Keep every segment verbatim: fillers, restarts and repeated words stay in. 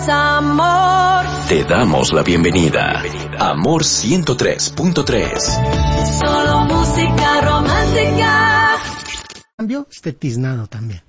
Amor. Te damos la bienvenida. Amor ciento tres punto tres. Solo música romántica. Cambio, esté tiznado también.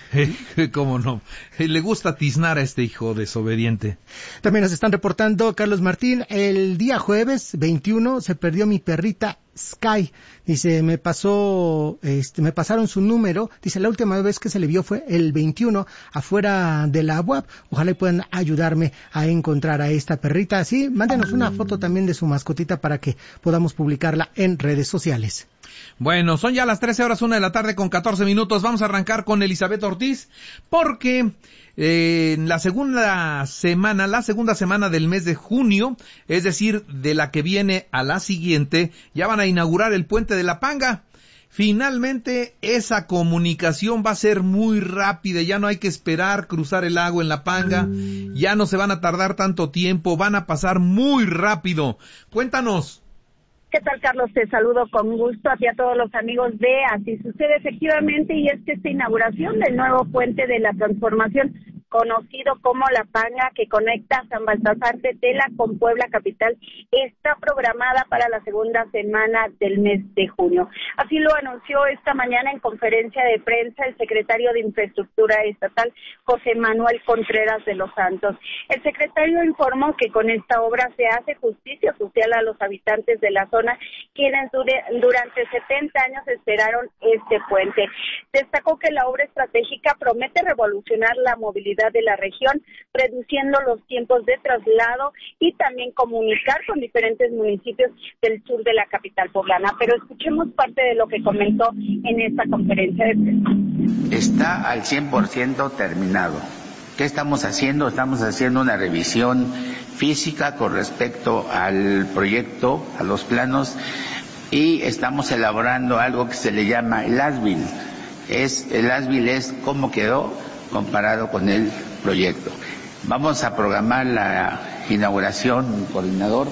¿Cómo no? Le gusta tiznar a este hijo desobediente. También nos están reportando, Carlos Martín, el día jueves veintiuno se perdió mi perrita Sky. Dice, me pasó, este, me pasaron su número. Dice, la última vez que se le vio fue el veintiuno afuera de la U A P. Ojalá y puedan ayudarme a encontrar a esta perrita. Sí, mándenos una foto también de su mascotita para que podamos publicarla en redes sociales. Bueno, son ya las trece horas, una de la tarde con catorce minutos. Vamos a arrancar con Elizabeth Ortiz, porque eh, en la segunda semana, la segunda semana del mes de junio, es decir, de la que viene a la siguiente, ya van a inaugurar el puente de la Panga. Finalmente, esa comunicación va a ser muy rápida, ya no hay que esperar cruzar el lago en la Panga, ya no se van a tardar tanto tiempo, van a pasar muy rápido. Cuéntanos. ¿Qué tal, Carlos? Te saludo con gusto a ti, a todos los amigos de Así Sucede, efectivamente, y es que esta inauguración del nuevo puente de la transformación, conocido como La Panga, que conecta San Baltasar de Tela con Puebla capital, está programada para la segunda semana del mes de junio. Así lo anunció esta mañana en conferencia de prensa el secretario de Infraestructura Estatal, José Manuel Contreras de los Santos. El secretario informó que con esta obra se hace justicia social a los habitantes de la zona, quienes dure, durante setenta años esperaron este puente. Destacó que la obra estratégica promete revolucionar la movilidad de la región, reduciendo los tiempos de traslado y también comunicar con diferentes municipios del sur de la capital poblana. Pero escuchemos parte de lo que comentó en esta conferencia de prensa. Está al cien por ciento terminado. ¿Qué estamos haciendo? Estamos haciendo una revisión física con respecto al proyecto, a los planos, y estamos elaborando algo que se le llama el as-built. Es, el as-built es cómo quedó comparado con el proyecto. Vamos a programar la inauguración, coordinador.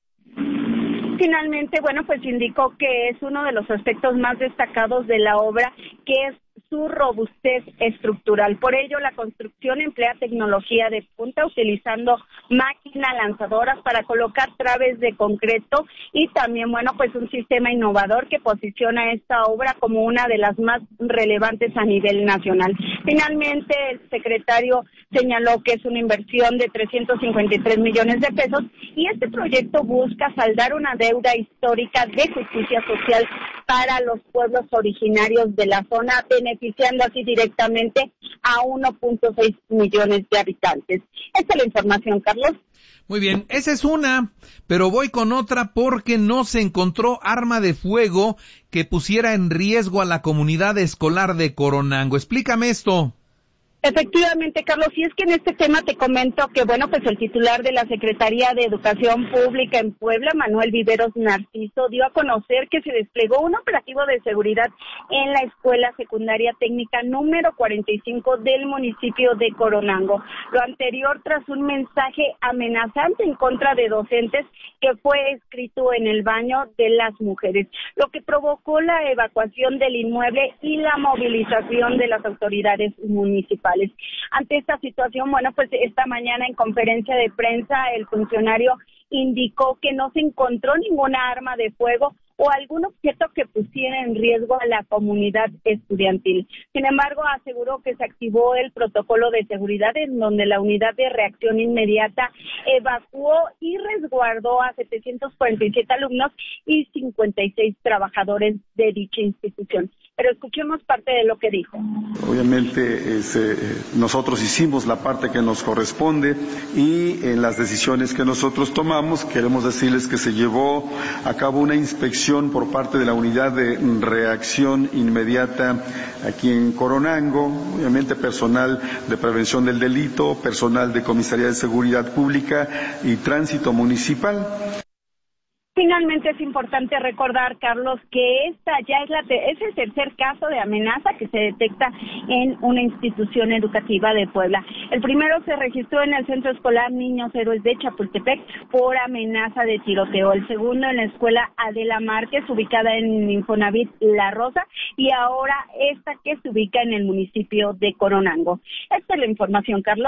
Finalmente, bueno, pues indicó que es uno de los aspectos más destacados de la obra, que es su robustez estructural. Por ello, la construcción emplea tecnología de punta utilizando máquinas lanzadoras para colocar traves de concreto y también, bueno, pues un sistema innovador que posiciona esta obra como una de las más relevantes a nivel nacional. Finalmente, el secretario señaló que es una inversión de trescientos cincuenta y tres millones de pesos y este proyecto busca saldar una deuda histórica de justicia social para los pueblos originarios de la zona, beneficiando así directamente a uno punto seis millones de habitantes. Esta es la información, Carlos. Muy bien, esa es una, pero voy con otra porque no se encontró arma de fuego que pusiera en riesgo a la comunidad escolar de Coronango. Explícame esto. Efectivamente, Carlos, y es que en este tema te comento que, bueno, pues el titular de la Secretaría de Educación Pública en Puebla, Manuel Viveros Narciso, dio a conocer que se desplegó un operativo de seguridad en la Escuela Secundaria Técnica número cuarenta y cinco del municipio de Coronango. Lo anterior tras un mensaje amenazante en contra de docentes que fue escrito en el baño de las mujeres, lo que provocó la evacuación del inmueble y la movilización de las autoridades municipales. Ante esta situación, bueno, pues esta mañana en conferencia de prensa el funcionario indicó que no se encontró ninguna arma de fuego o algún objeto que pusiera en riesgo a la comunidad estudiantil. Sin embargo, aseguró que se activó el protocolo de seguridad en donde la unidad de reacción inmediata evacuó y resguardó a setecientos cuarenta y siete alumnos y cincuenta y seis trabajadores de dicha institución. Pero escuchemos parte de lo que dijo. Obviamente es, eh, nosotros hicimos la parte que nos corresponde y en las decisiones que nosotros tomamos queremos decirles que se llevó a cabo una inspección por parte de la unidad de reacción inmediata aquí en Coronango, obviamente personal de prevención del delito, personal de Comisaría de Seguridad Pública y Tránsito Municipal. Finalmente es importante recordar, Carlos, que esta ya es, la te- es el tercer caso de amenaza que se detecta en una institución educativa de Puebla. El primero se registró en el Centro Escolar Niños Héroes de Chapultepec por amenaza de tiroteo. El segundo en la Escuela Adela Márquez, ubicada en Infonavit La Rosa, y ahora esta que se ubica en el municipio de Coronango. Esta es la información, Carlos.